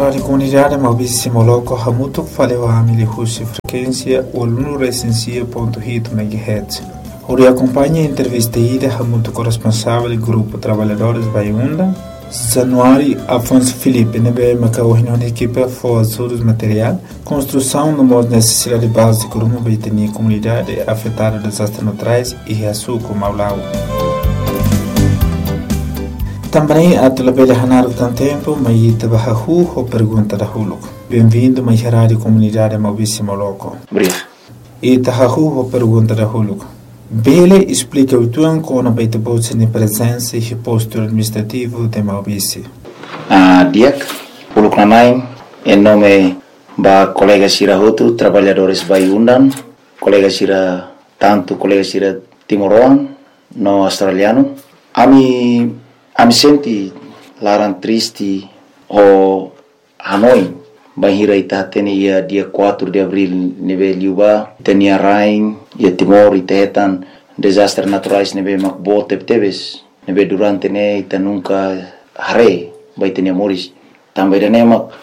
rádio comunidade Malbisi Moloco Hamutuk faleu a Husi frequência 1.600.8 MHz. Ori acompanha a entrevista ida Hamutuk responsável do grupo Trabalhadores Baiunda. Januário Afonso Felipe nebe macaohino na equipe for ajudos material, construção no modo necessidade básica de uma baitania comunidade afetada por desastres naturais e reaçuco Maulau. Também a telebelha Hanar tem tempo, mas tabahu ou pergunta da Huluk. Bem-vindo mais rádio comunidade Malbisi Moloco. Obrigado. E tabahu ou pergunta da Huluk. Bele explica o tuan com a baita bolsa de presença e posto administrativo de Malbisi. Diak, Huluk Nanai, em nome da colega Sira Hotu, trabalhadores Baiundan, colega Sira Timoroan, no australiano. Ami senti larang triste o Hanoi. Bahira ita teni ia dia 4 de abril nebe liuba tenia rain ia Timor ita hetan desastre naturais nebe makbo tebes nebe durante ne ita nunca hare bai tenia moris também ne mak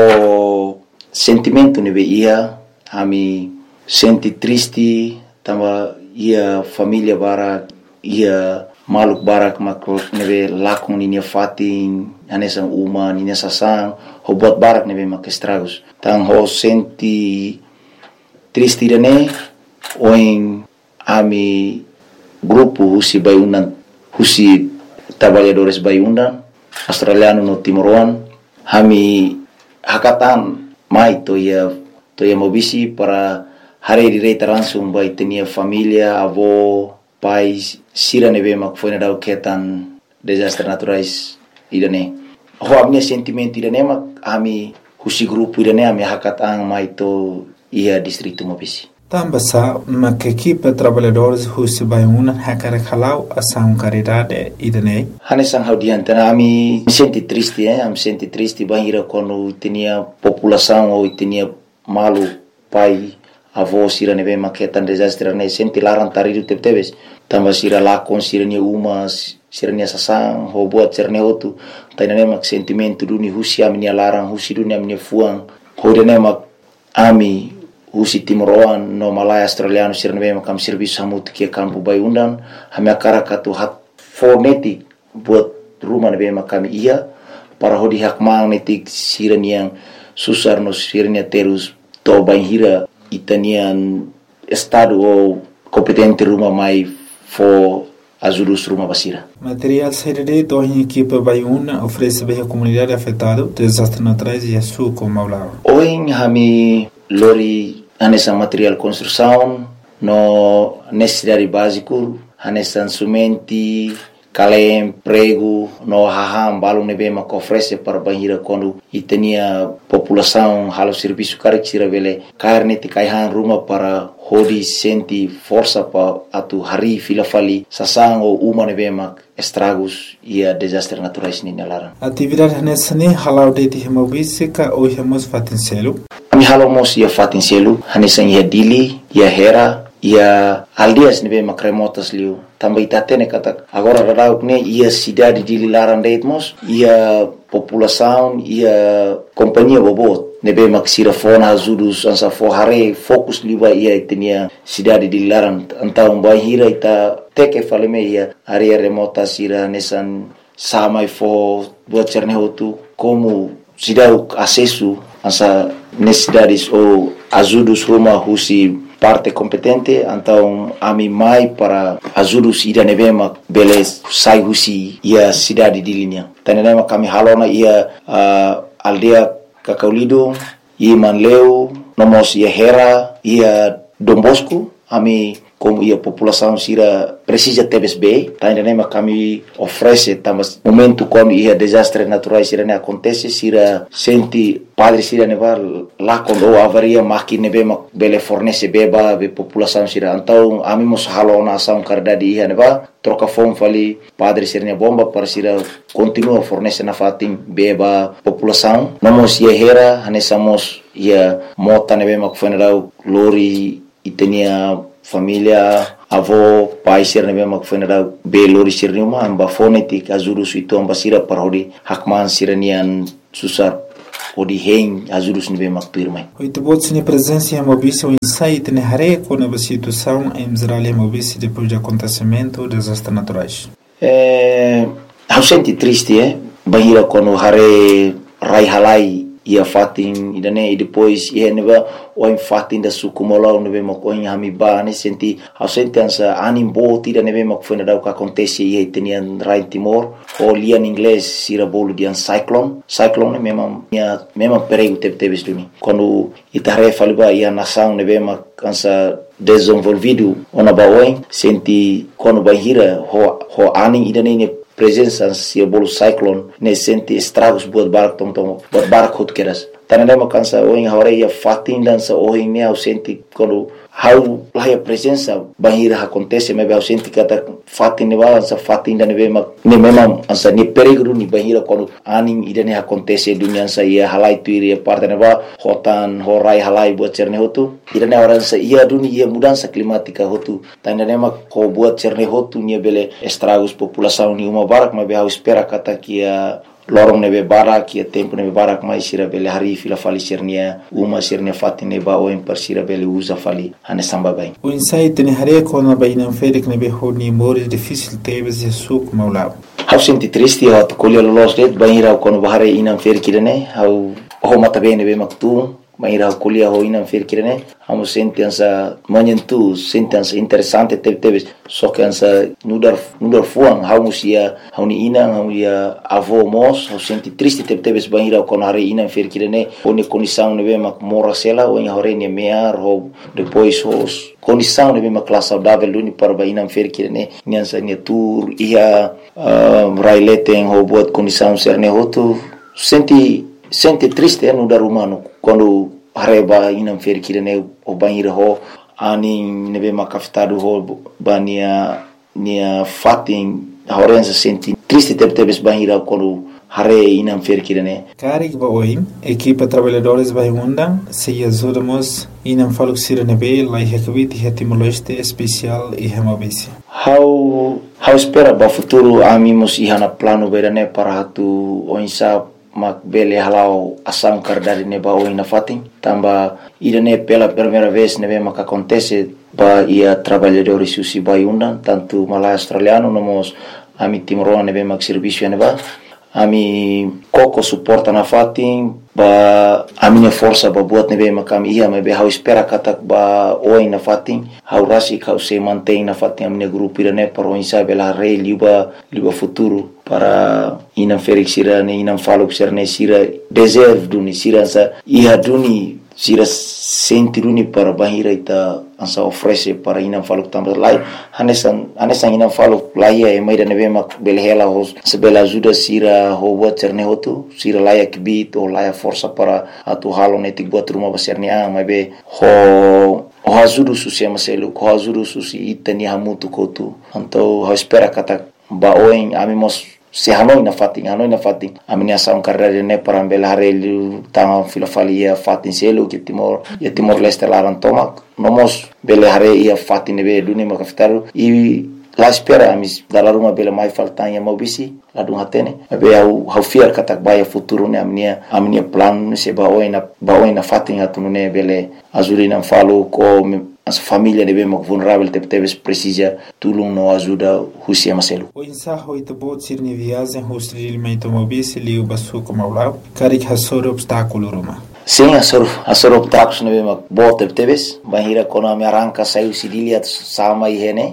o sentimento nebe ia ami senti triste tamba ia família bara ia maluk barak mak nebe lakon ninia fatin anesa uma ninia sasang ho buat barak nebe mak estragos tang ho senti triste irene oin ami grupo Husi Baiundan Husi Trabalhadores Baiundan australiano no Timoroan hami hakatan mai to ia Malbisi para hari direita langsung bai tenia família avó pais sira nebe mak foi na ketan desastre naturais irane ho amne sentimento irane mak ami Husi grupo irane ami hakatang mai to ia distrito Malbisi Tambasa mak equipe trabalhadores Husi Baiundan hakara khalau asam caridade irane hanesang haudiante ami senti triste am senti triste bahira quando tinha população ou tinha malu pai avó sira nebe maketan desastre ne senti larang taridu tebes tamba sira lakon sira ni umas sira ni sasang ho buat sira ne otu tainane mak sentimento duni Husi ami ni larang Husi duni ami fuang ho dene mak ami Husi Timoroan no Malaya australiano sira nebe makam serviço hamut ke kampu Baiundan hami akara katu hat fonetik buat rumah nebe makam ia para hodi hak magnetik sira ni yang susar no sira ni terus to baihira itanian estado ou competente rumah mai for ajudos rumah basira. Material CDD do em equipe Baiundan oferece bem a comunidade afetada desastres naturais e açúcar como Maulau. Oin hami lori anessa material construção no necessidade básico anessa sumenti kalem prego no haham balung nebe mak oferece para bahira quando itania população halo serviço karik sira vele carne ti kaihan rumah para hodi senti força pa atu hari filafali sasang o uma nebe mak estragos ia desastre naturais ni nalara atividade nessa ne halau de Malbisi ka o hemos fatincelo mi halo mos ia fatincelo hanesa ia dili ia hera ia aldias nebe mak remotas liu também tatene kata agora radauk ne ia cidade de Lilaran Deitmos ia população ia companhia bobot nebe mak sira fona ajudos ansa forhare fokus liba ia tenia cidade de Lilaran então bahira ita teke faleme ia area remota sira nesan samai fo buat cerne hotu como cidade acesso ansa necessidades ou ajudos rumah Husi parte competente então ami mai para ajudos ida nebema beles sai Husi ia cidade de linha tanema kami halona ia aldea Kakaulido ia Manleu nomos ia Hera ia Dombosco ami como ia população sira precisa TBSB tanema kami oferece tamas momento quando ia desastre naturais sira ne acontece sira senti padre sira nevar lá quando avaria máquina nebe bele fornece beba be população sira então ami mos halona ação cardade ia neba troca fome fali padre sira ne bomba para sira continua fornece na fatim beba população nomos ia hera hanesamos ia mota nebe mak funeral lori itenia família avó pai sir nebe mak funeral be lori sir numa amba fonetik azuru suito amba sira parodi hakman siranian susar o de rei ajudos nebe makpirmai. Oito botes na presença em Mobice o insight na hare com a situação em Israel e Mobice depois do acontecimento dos desastres naturais. Eu senti triste, bahira quando hare rai halai ia fatin idane e depois ia neba o fatin da sukumola nebe makoin hamiba ne senti eu senti ansa animbo tira nebe makfona da o que acontece ia tenian rai Timor o lian inglês sira bolo dian cyclone mesmo perigo teve duni quando itare faliba ia nação nebe makansa desenvolvido ona baoin senti quando bahira ho aning idane presença se bolo cyclone ne senti estragos buat barak hot keras tananda makansa oin hore ia fatin dansa oin ne au senti quando how lá a presença bahira acontece mas eu senti kata fatin ne balança fatin da ne mesmo ansa ni perigo ni bahira quando aning idane acontece dunia sa ia halai tuiri parte ne ba hotan horai halai buat cerne hotu idane oransa ia dunia mudança climática hotu tananda ma ko buat cerne hotu ni bele estragos população ni uma barak mas eu espera kata que lorong nebe barak ia tempo nebe barak mais sira bele hari fila fali sernia uma sernia fatin neba o em sira bele usa fali ane samba bem o insight ne hare com a baina ferik nebe honi mores difícil teves e suk maulab eu senti triste eu colher los det bahira quando bahare inam ferik ne eu mata bem nebe maktu bahira colher ho inam ferik ne eu senti ansa manhentu senti ansa interessante teve só que ansa nudar fuang eu musia eu ni inam eu ia avô mos eu senti triste teve bahira quando hare inam ferik ne oni condição nebe mak mora sela o em hore ne mear ho depois os condição nebe mak classe saudável duni para inam ferik ne nyansa ne tour ia raileten ho buat condição serne hotu senti triste no dar humano quando hareba inam ferik ne o banheiro ho ani nebe makafitado ho bania fatin horenza senti triste teve banheiro quando hare inam ferik ne Karik ba oim equipa trabalhadores vai undang se ajudamos inam faluxira nebe lai hekvit hetimoleste especial e hemabisi how espera ba futuro amimos ihana plano berane para hatu oinsa mak bele halau asam kardari neba oina fatin tamba idane pela primeira vez nebe mak acontece ba ia trabalhadores susi vai undan tanto malai australiano nomos ami timoroa nebe mak serviço neba ami koko suporta na fatin ba aminha força ba buat nebe makam ia mebe how espera katak ba oi na fatin how rasi how se mantém na fatin aminha grupo irane para o insabe la rei liba futuro para inam ferik sira ne inam falo sira sira deserve duni sira sa ia duni sira senti duni para bahira ita ansa oferece para inam falo tambah lai hanesan inam falo lai e mai da nebe mak belhela hos sebela ajuda sira ho buat cerne hotu sira lai akbit o lai força para atu halo netik buat rumah besarni mabe ho ajuda susi maselu ho ajuda susi itani hamutu kotu então ho espera kata baoin amimos se hanoi na fatin aminia saun carreira ne para belharel tanga filofalia fatin selo que Timor Leste laran tomak nomos belhare ia fatin be duni makaftaru e la espera amis dalla ruma bela mai faltanya mobisi la dun hatene be au fiar katak baya futuro ne aminia plan se baoina fatin atune bele azulina falo ko as família de bem vulnerável teve precisa tulung no ajuda husia maselu o insaho itobot sirni viagem hostil meito mobisi liu basu como aula karik hasor obstáculo roma sim asor obstáculos ne bem bot teves bahira kono me arranca saiu sidilia sama ihene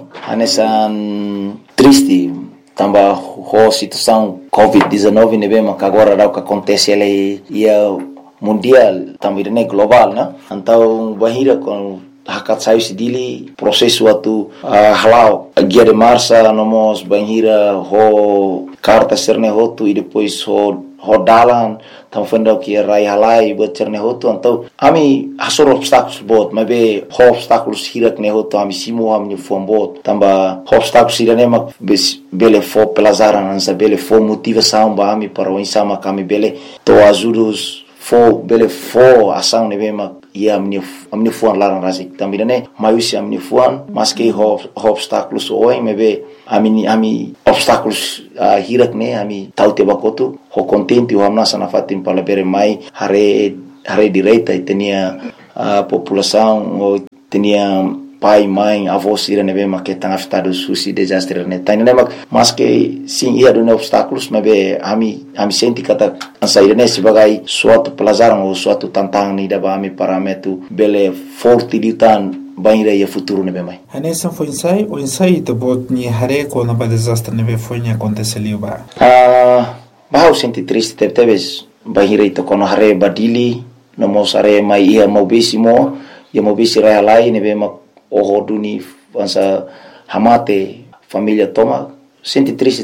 anesan triste tamba ho situação covid-19 ne bem agora dá o que acontece ele ia mundial também ne global na então bahira com hakat sayu sidili prosesu atu halau guia de marcha nomos banhira ho carta serne hotu e depois ho dalan tam fenda que rai halai buat cerne hotu então ami hasor obstáculos bot mabe ho obstáculos hirak ne hotu ami simo ami fom bot tamba obstáculos irane mak bele fo pelazaran ansa bele fo motivação ba ami para o insama kami bele to ajudos fo ação nebe mak ia amin'ny foan larang rasik também né maiusi amin'ny foan mas que obstáculos oem mebe ami obstáculos hirak né ami taute bakotu ho contente o amnasa na fatim palabere mai hare direita e tinha a população ou tinha pai, mãe, avós irem ver mas que estão afetados por desastre né tá né mas que sim ia do obstáculos mas be ami senti kata sair né sebagai suatu pelajaran ou suatu tantangan ni daba ami parameter bele forte di tan banira ia futuro né be mai Hanesan foi o ensaio de bot ni hare com na desastre né foi ni aconteceu ba bahau senti triste teves banira ito kono hare badili no mosare mai ia mobisimo ia mobisi rai lai né be o duni ansa hamate família toma senti triste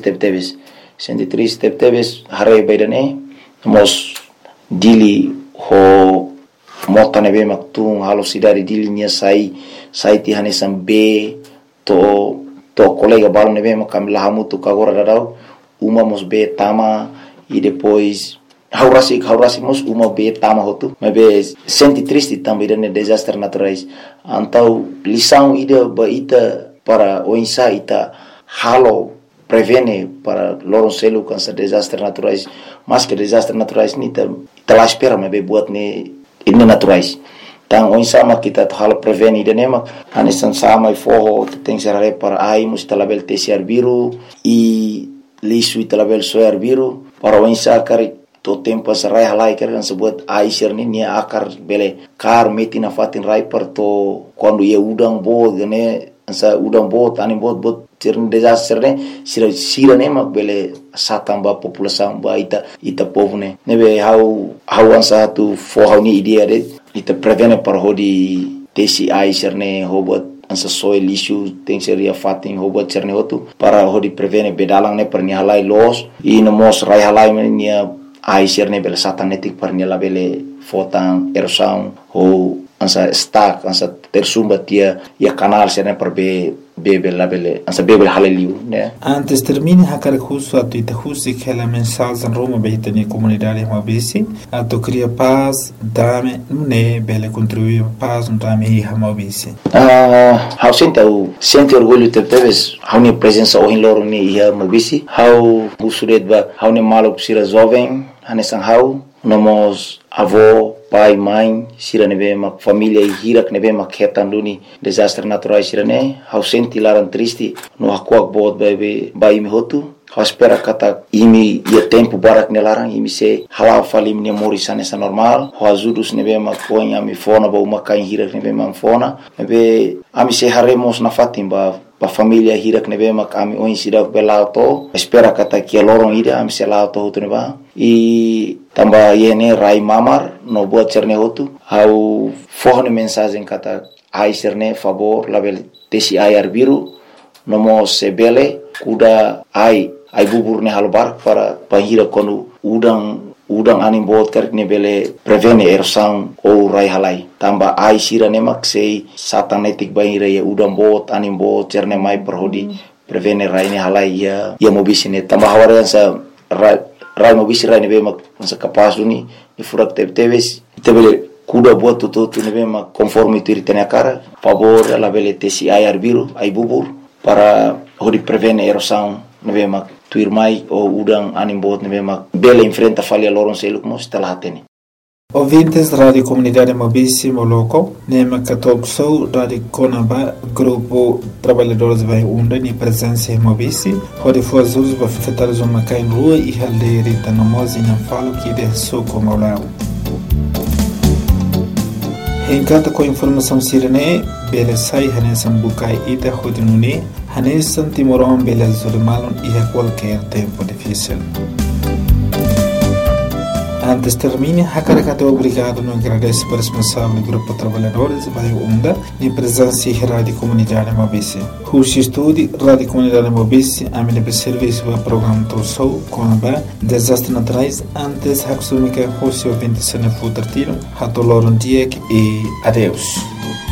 teves hare baidane mos dili ho mota nebe maktung halo sidari dili nia sai ti hanesan be to colega balo nebe makam lahamu tu kagora dadau uma mos be tama e depois haurasi mos uma be tama hotu mas senti triste também de desastres naturais então lição ida baita para o insa ita halo prevene para loronselo com esses desastres naturais mas que desastres naturais ni ta lá espera mas buat ne ini naturais então o insa ma kita halo prevene ida nema anesan sama e forro tem serare para ai mus talabel tesiar biru e lisu talabel soar biru para o insa kari to tempo sarai halai kan sebut aisir ni nia akar bele kar meti na fatin rai per to quando ia udang bo gane sa udang bo tani bot tirn desastre ne sira ne mak bele satamba população ba ita povo ne nebe how ansa tu for how ni idea de ita prevene par hodi tesi aisir ne hobot ansa soil issue tem seria fatin hobot cerne hotu para hodi prevene bedalang ne per ni halai los e no mos rai halai nia aisir ne bela satanetik par nela bele fotan erosão ou ansa stack ansa tersumba tia ia canal serne par bebe la bele ansa bebe haleliu né antes termine hakar khusu atu ita khusi kela mensagem roma beitani comunidade mabisi atu cria paz dame ne bele contribuir paz no dame hi mabisi how sente orgulho teves how ne presença o loro ni ia mabisi how usuret ba how ne malo sira jovem hanesan how nomos avô pai mãe sira nebe mak família e hirak nebe mak hetan duni desastre naturais sira ne how senti laran triste no hakuak bot bai mi hotu how espera kata imi ia tempo barak nelarang imi se hala falim ne morisa nessa normal how ajudus nebe mak poin ami fona ba uma kain hirak nebe mak fona nebe ami se haremos na fatim ba família hirak nebe mak ami oin sidak belauto espera kata kia lorong ida ami se lauto hotu neba e tambah yene rai mamar no buat cerne hotu how forne mensagem kata ai cerne favor label tesi ayar biru nomo sebele kuda ai bubur ne halbar para pahira konu udang anim bot kerk ne bele prevene erosão ou rai halai tambah ai sira ne mak sei satanetik bahira ya udang bot anim bot cerne mai perhodi prevene rai ne halai ya mobisine tambah hawarian sa rai mobisi rai ne be mak sa kapas duni ni furak teves tebele kuda buat tutu ne be mak conforme tu ritene cara favor la bele tesi ayar biru ai bubur para hodi prevene erosão ne be mak tuir mai ou udang anim bot ne be mak bele enfrenta falha loron seluk mos talatene Ouvintes da Rádio Comunidade Mobisi Moloco, Nema Katokso, Rádio Conaba, Grupo Trabalhadores Vai Unda, ni presença em Mobisi, onde foi as usos para afetar os homens rua e haldeira da nomosa e não falo que de soco maulao. Encanta com informação sirene, bele sai hanesan bukai ita hodinune, hanesan timoron bele zulmalon e a qualquer tempo difícil. Antes termine, Hakarakato obrigado no agradece para o responsável do Grupo Trabalhadores Bairro Unda e presença em Rádio Comunidade Mobisi. Curso Estúdio Rádio Comunidade Mobisi, a minha serviço do programa Tossou, Conaba, Desastres Naturais, antes Haksumika, Rússia, 20 Sena Futartino, Hatoloron Diek e adeus.